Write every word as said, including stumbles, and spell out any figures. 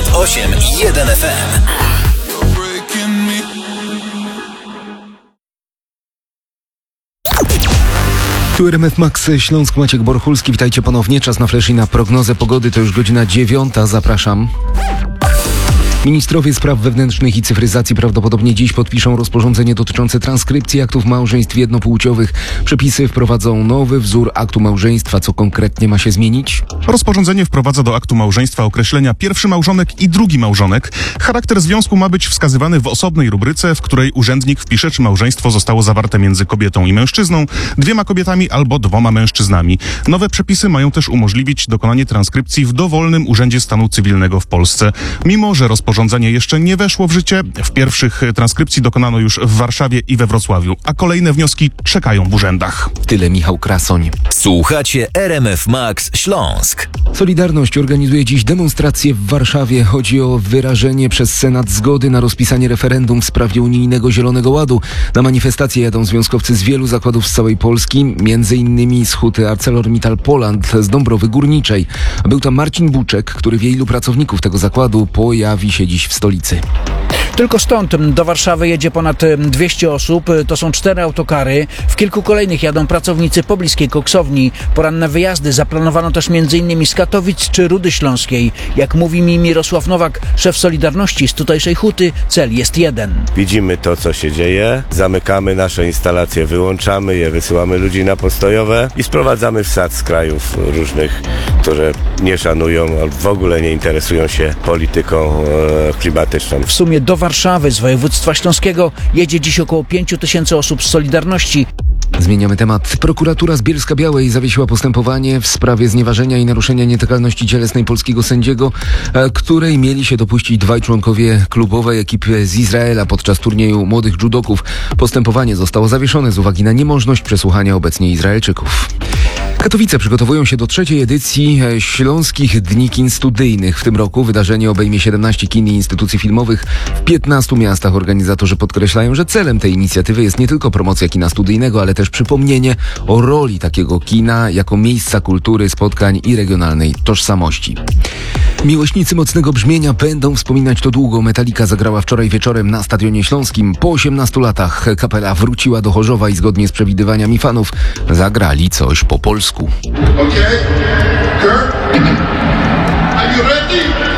dziewięćdziesiąt osiem i jeden F M. Tu R M F Max Śląsk, Maciek Borchulski. Witajcie ponownie. Czas na flash i na prognozę pogody. To już godzina dziewiąta. Zapraszam. Ministrowie spraw wewnętrznych i cyfryzacji prawdopodobnie dziś podpiszą rozporządzenie dotyczące transkrypcji aktów małżeństw jednopłciowych. Przepisy wprowadzą nowy wzór aktu małżeństwa. Co konkretnie ma się zmienić? Rozporządzenie wprowadza do aktu małżeństwa określenia pierwszy małżonek i drugi małżonek. Charakter związku ma być wskazywany w osobnej rubryce, w której urzędnik wpisze, czy małżeństwo zostało zawarte między kobietą i mężczyzną, dwiema kobietami albo dwoma mężczyznami. Nowe przepisy mają też umożliwić dokonanie transkrypcji w dowolnym urzędzie stanu cywilnego w Polsce. Mimo że rozporządzenie Rozporządzenie jeszcze nie weszło w życie. W pierwszych transkrypcji dokonano już w Warszawie i we Wrocławiu, a kolejne wnioski czekają w urzędach. Tyle Michał Krasoń. Słuchacie R M F Max Śląsk. Solidarność organizuje dziś demonstrację w Warszawie. Chodzi o wyrażenie przez Senat zgody na rozpisanie referendum w sprawie unijnego Zielonego Ładu. Na manifestację jadą związkowcy z wielu zakładów z całej Polski, między innymi z huty ArcelorMittal Poland z Dąbrowy Górniczej. Był tam Marcin Buczek, który wie, ilu pracowników tego zakładu pojawi się dziś w stolicy. Tylko stąd do Warszawy jedzie ponad dwieście osób. To są cztery autokary. W kilku kolejnych jadą pracownicy pobliskiej koksowni. Poranne wyjazdy zaplanowano też m.in. z Katowic czy Rudy Śląskiej. Jak mówi mi Mirosław Nowak, szef Solidarności z tutejszej huty, cel jest jeden. Widzimy to, co się dzieje. Zamykamy nasze instalacje, wyłączamy je, wysyłamy ludzi na postojowe i sprowadzamy wsad z krajów różnych, które nie szanują, w ogóle nie interesują się polityką e, klimatyczną. W sumie do Warszawy z województwa śląskiego jedzie dziś około pięć tysięcy osób z Solidarności. Zmieniamy temat. Prokuratura z Bielska-Białej zawiesiła postępowanie w sprawie znieważenia i naruszenia nietykalności cielesnej polskiego sędziego, której mieli się dopuścić dwaj członkowie klubowej ekipy z Izraela podczas turnieju młodych judoków. Postępowanie zostało zawieszone z uwagi na niemożność przesłuchania obecnie Izraelczyków. Katowice przygotowują się do trzeciej edycji Śląskich Dni Kin Studyjnych. W tym roku wydarzenie obejmie siedemnaście kin i instytucji filmowych w piętnastu miastach. Organizatorzy podkreślają, że celem tej inicjatywy jest nie tylko promocja kina studyjnego, ale też przypomnienie o roli takiego kina jako miejsca kultury, spotkań i regionalnej tożsamości. Miłośnicy mocnego brzmienia będą wspominać to długo. Metallica zagrała wczoraj wieczorem na Stadionie Śląskim. Po osiemnastu latach kapela wróciła do Chorzowa i zgodnie z przewidywaniami fanów zagrali coś po polsku. Okay, Kurt, are you ready?